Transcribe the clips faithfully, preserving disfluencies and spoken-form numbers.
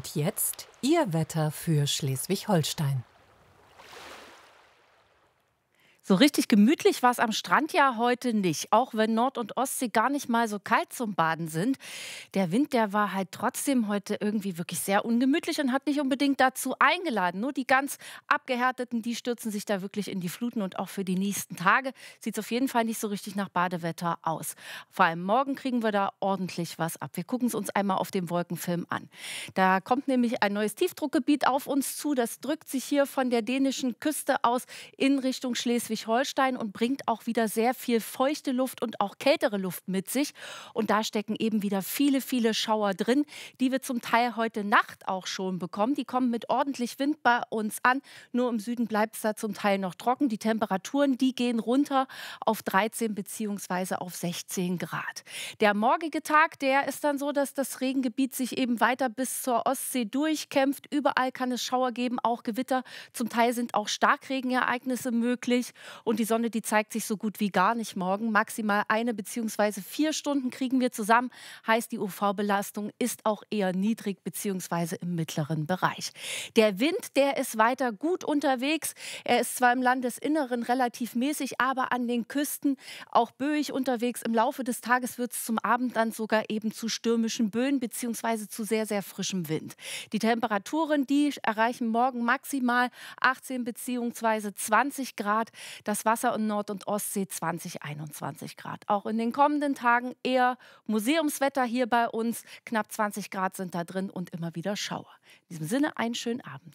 Und jetzt Ihr Wetter für Schleswig-Holstein. So richtig gemütlich war es am Strand ja heute nicht, auch wenn Nord- und Ostsee gar nicht mal so kalt zum Baden sind. Der Wind, der war halt trotzdem heute irgendwie wirklich sehr ungemütlich und hat nicht unbedingt dazu eingeladen. Nur die ganz Abgehärteten, die stürzen sich da wirklich in die Fluten und auch für die nächsten Tage sieht es auf jeden Fall nicht so richtig nach Badewetter aus. Vor allem morgen kriegen wir da ordentlich was ab. Wir gucken es uns einmal auf dem Wolkenfilm an. Da kommt nämlich ein neues Tiefdruckgebiet auf uns zu. Das drückt sich hier von der dänischen Küste aus in Richtung Schleswig-Holstein und bringt auch wieder sehr viel feuchte Luft und auch kältere Luft mit sich. Und da stecken eben wieder viele, viele Schauer drin, die wir zum Teil heute Nacht auch schon bekommen. Die kommen mit ordentlich Wind bei uns an. Nur im Süden bleibt es da zum Teil noch trocken. Die Temperaturen, die gehen runter auf dreizehn bzw. auf sechzehn Grad. Der morgige Tag, der ist dann so, dass das Regengebiet sich eben weiter bis zur Ostsee durchkämpft. Überall kann es Schauer geben, auch Gewitter. Zum Teil sind auch Starkregenereignisse möglich. Und die Sonne, die zeigt sich so gut wie gar nicht morgen. Maximal eine bzw. vier Stunden kriegen wir zusammen. Heißt, die U V-Belastung ist auch eher niedrig bzw. im mittleren Bereich. Der Wind, der ist weiter gut unterwegs. Er ist zwar im Landesinneren relativ mäßig, aber an den Küsten auch böig unterwegs. Im Laufe des Tages wird es zum Abend dann sogar eben zu stürmischen Böen bzw. zu sehr, sehr frischem Wind. Die Temperaturen, die erreichen morgen maximal achtzehn bzw. zwanzig Grad. Das Wasser in Nord- und Ostsee zwanzig, einundzwanzig Grad. Auch in den kommenden Tagen eher Museumswetter hier bei uns. Knapp zwanzig Grad sind da drin und immer wieder Schauer. In diesem Sinne einen schönen Abend.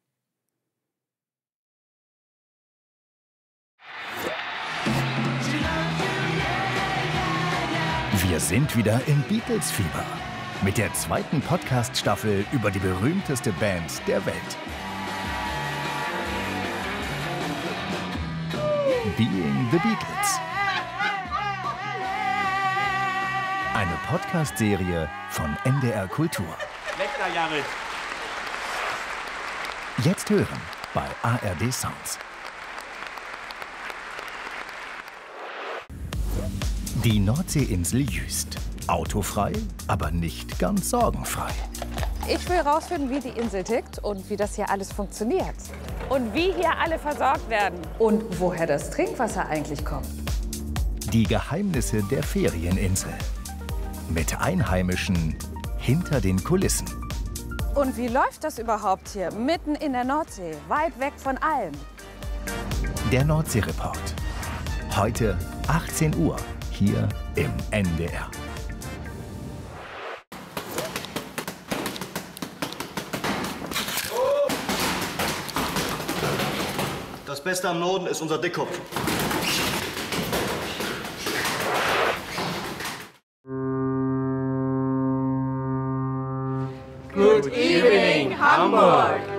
Wir sind wieder im Beatles-Fieber. Mit der zweiten Podcast-Staffel über die berühmteste Band der Welt. Being the Beatles. Eine Podcast-Serie von N D R Kultur. Lecker, Jared. Jetzt hören bei A R D Sounds. Die Nordseeinsel Jüst. Autofrei, aber nicht ganz sorgenfrei. Ich will herausfinden, wie die Insel tickt und wie das hier alles funktioniert. Und wie hier alle versorgt werden. Und woher das Trinkwasser eigentlich kommt. Die Geheimnisse der Ferieninsel. Mit Einheimischen hinter den Kulissen. Und wie läuft das überhaupt hier, mitten in der Nordsee, weit weg von allem? Der Nordsee-Report. Heute achtzehn Uhr, hier im N D R. Das Beste am Norden ist unser Dickkopf. Good evening, Hamburg!